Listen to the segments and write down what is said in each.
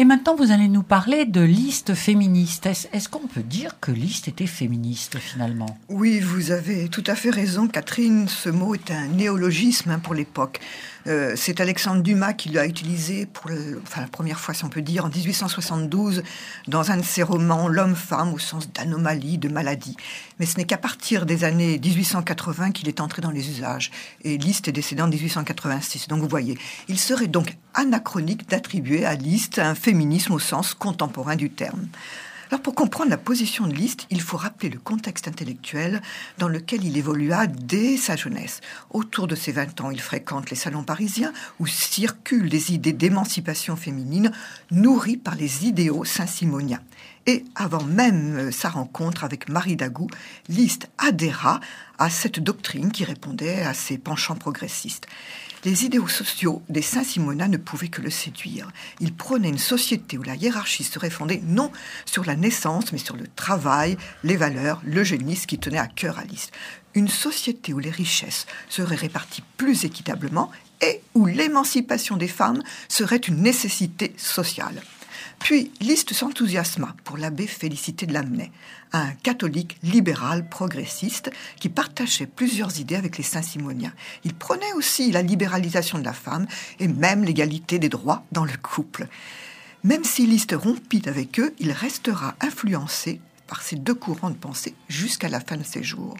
Et maintenant, vous allez nous parler de Liszt féministe. Est-ce qu'on peut dire que Liszt était féministe, finalement ? Oui, vous avez tout à fait raison, Catherine. Ce mot est un néologisme pour l'époque. C'est Alexandre Dumas qui l'a utilisé pour la première fois, si on peut dire, en 1872, dans un de ses romans, L'homme-femme, au sens d'anomalie, de maladie. Mais ce n'est qu'à partir des années 1880 qu'il est entré dans les usages. Et Liszt est décédé en 1886. Donc vous voyez, il serait donc anachronique d'attribuer à Liszt un féminisme au sens contemporain du terme. Alors pour comprendre la position de Liszt, il faut rappeler le contexte intellectuel dans lequel il évolua dès sa jeunesse. Autour de ses 20 ans, il fréquente les salons parisiens où circulent des idées d'émancipation féminine nourries par les idéaux saint-simoniens. Et avant même sa rencontre avec Marie Dagout, Liszt adhéra à cette doctrine qui répondait à ses penchants progressistes. Les idéaux sociaux des Saint-Simoniens ne pouvaient que le séduire. Il prônait une société où la hiérarchie serait fondée non sur la naissance, mais sur le travail, les valeurs, l'eugénisme qui tenait à cœur à Liszt. Une société où les richesses seraient réparties plus équitablement et où l'émancipation des femmes serait une nécessité sociale. Puis, Liszt s'enthousiasma pour l'abbé Félicité de Lamennais, un catholique libéral progressiste qui partageait plusieurs idées avec les Saint-Simoniens. Il prônait aussi la libéralisation de la femme et même l'égalité des droits dans le couple. Même si Liszt rompit avec eux, il restera influencé par ces deux courants de pensée jusqu'à la fin de ses jours.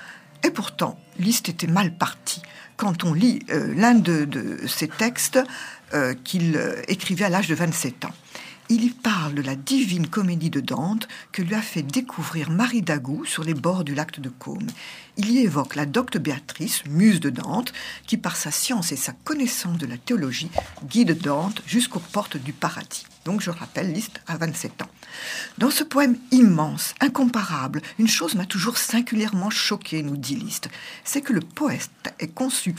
Et pourtant, Liszt était mal parti. Quand on lit l'un de ses textes qu'il écrivait à l'âge de 27 ans, il y parle de la divine comédie de Dante que lui a fait découvrir Marie Dagout sur les bords du lac de Caume. Il y évoque la docte Béatrice, muse de Dante, qui par sa science et sa connaissance de la théologie guide Dante jusqu'aux portes du paradis. Donc je rappelle, Liszt a 27 ans. Dans ce poème immense, incomparable, une chose m'a toujours singulièrement choqué, nous dit Liszt, c'est que le poète ait conçu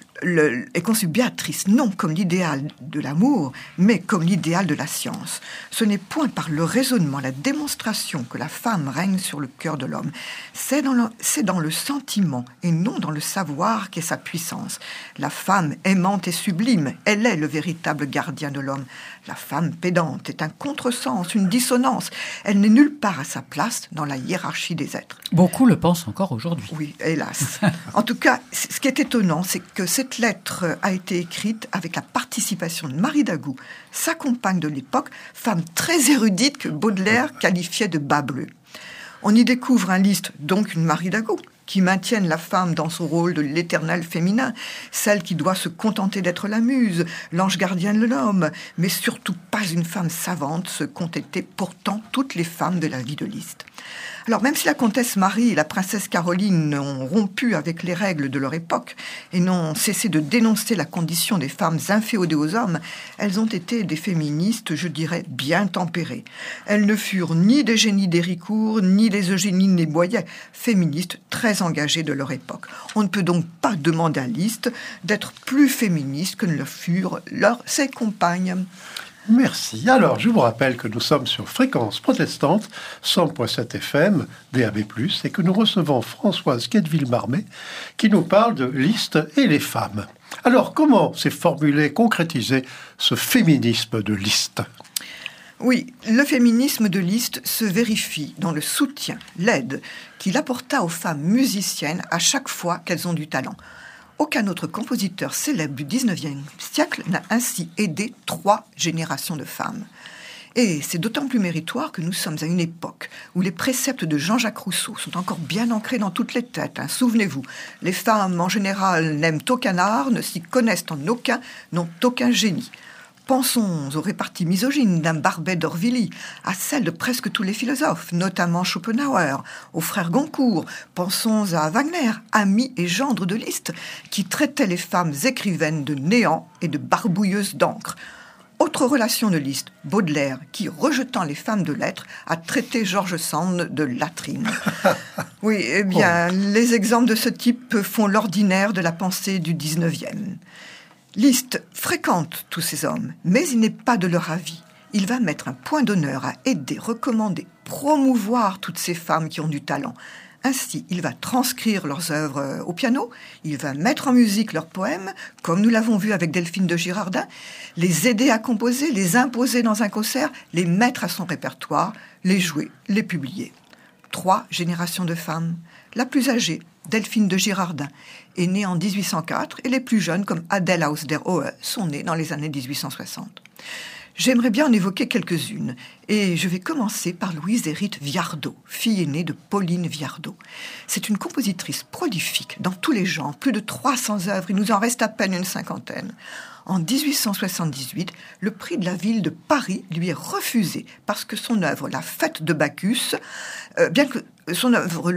Béatrice non comme l'idéal de l'amour, mais comme l'idéal de la science. Ce n'est point par le raisonnement, la démonstration que la femme règne sur le cœur de l'homme. C'est dans le sentiment et non dans le savoir qu'est sa puissance. La femme aimante et sublime, elle est le véritable gardien de l'homme. La femme pédante est un contresens, une dissonance. Elle n'est nulle part à sa place dans la hiérarchie des êtres. Beaucoup le pensent encore aujourd'hui. Oui, hélas. En tout cas, ce qui est étonnant, c'est que cette lettre a été écrite avec la participation de Marie Dagout, sa compagne de l'époque, femme très érudite que Baudelaire qualifiait de bas bleu. On y découvre un Liszt, donc une Marie Dagout, qui maintiennent la femme dans son rôle de l'éternel féminin, celle qui doit se contenter d'être la muse, l'ange gardien de l'homme, mais surtout pas une femme savante, ce qu'ont été pourtant toutes les femmes de la vie de Liszt. Alors même si la comtesse Marie et la princesse Caroline ont rompu avec les règles de leur époque et n'ont cessé de dénoncer la condition des femmes inféodées aux hommes, elles ont été des féministes, je dirais, bien tempérées. Elles ne furent ni des génies d'Héricourt, ni des Eugénie de Boyer, féministes très engagées de leur époque. On ne peut donc pas demander à Liszt d'être plus féministe que ne le furent ses compagnes. Merci. Alors, je vous rappelle que nous sommes sur Fréquence Protestante, 100.7 FM, DAB+, et que nous recevons Françoise Quetteville-Marmet, qui nous parle de Liszt et les femmes. Alors, comment s'est formulé, concrétisé ce féminisme de Liszt ? Oui, le féminisme de Liszt se vérifie dans le soutien, l'aide qu'il apporta aux femmes musiciennes à chaque fois qu'elles ont du talent. Aucun autre compositeur célèbre du XIXe siècle n'a ainsi aidé 3 générations de femmes. Et c'est d'autant plus méritoire que nous sommes à une époque où les préceptes de Jean-Jacques Rousseau sont encore bien ancrés dans toutes les têtes. Souvenez-vous, les femmes en général n'aiment aucun art, ne s'y connaissent en aucun, n'ont aucun génie. Pensons aux réparties misogynes d'un Barbey d'Aurevilly, à celles de presque tous les philosophes, notamment Schopenhauer, aux frères Goncourt. Pensons à Wagner, ami et gendre de Liszt, qui traitait les femmes écrivaines de néant et de barbouilleuses d'encre. Autre relation de Liszt, Baudelaire, qui, rejetant les femmes de lettres, a traité George Sand de latrine. Oui, eh bien, les exemples de ce type font l'ordinaire de la pensée du XIXe. Liszt fréquente tous ces hommes, mais il n'est pas de leur avis. Il va mettre un point d'honneur à aider, recommander, promouvoir toutes ces femmes qui ont du talent. Ainsi, il va transcrire leurs œuvres au piano, il va mettre en musique leurs poèmes, comme nous l'avons vu avec Delphine de Girardin, les aider à composer, les imposer dans un concert, les mettre à son répertoire, les jouer, les publier. 3 générations de femmes. La plus âgée, Delphine de Girardin, est née en 1804 et les plus jeunes, comme Adèle aus der Hohe, sont nées dans les années 1860. J'aimerais bien en évoquer quelques-unes, et je vais commencer par Louise Hérite Viardot, fille aînée de Pauline Viardot. C'est une compositrice prolifique dans tous les genres, plus de 300 œuvres, il nous en reste à peine une cinquantaine. En 1878, le prix de la ville de Paris lui est refusé parce que son œuvre, La Fête de Bacchus, bien que son œuvre,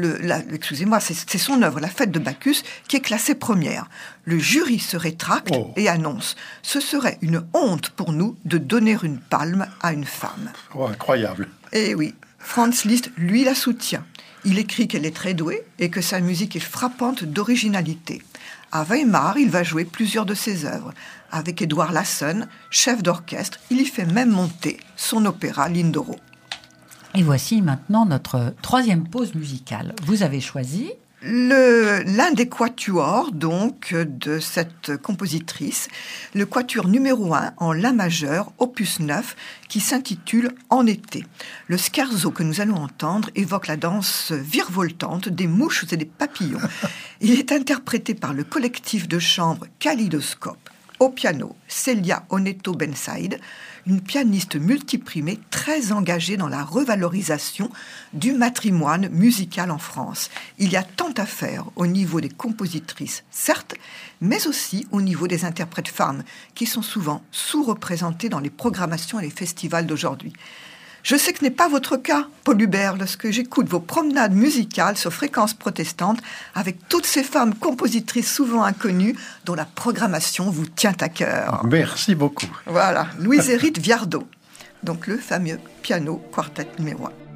c'est son œuvre, La Fête de Bacchus, qui est classée première. Le jury se rétracte et annonce « Ce serait une honte pour nous de donner une palme à une femme. » Incroyable. Eh oui, Franz Liszt, lui, la soutient. Il écrit qu'elle est très douée et que sa musique est frappante d'originalité. À Weimar, il va jouer plusieurs de ses œuvres. Avec Édouard Lassen, chef d'orchestre, il y fait même monter son opéra Lindoro. Et voici maintenant notre 3e pause musicale. Vous avez choisi l'un des quatuors donc de cette compositrice, le quatuor numéro 1 en la majeur, opus 9, qui s'intitule En été. Le scherzo que nous allons entendre évoque la danse virevoltante des mouches et des papillons. Il est interprété par le collectif de chambre Kaleidoscope. Au piano, Célia Oneto Bensaïd, une pianiste multiprimée très engagée dans la revalorisation du matrimoine musical en France. Il y a tant à faire au niveau des compositrices, certes, mais aussi au niveau des interprètes femmes, qui sont souvent sous-représentées dans les programmations et les festivals d'aujourd'hui. Je sais que ce n'est pas votre cas, Paul Hubert, lorsque j'écoute vos promenades musicales sur Fréquence Protestante avec toutes ces femmes compositrices souvent inconnues dont la programmation vous tient à cœur. Merci beaucoup. Voilà, Louise Hérite Viardot, donc le fameux piano quartet numéro 1.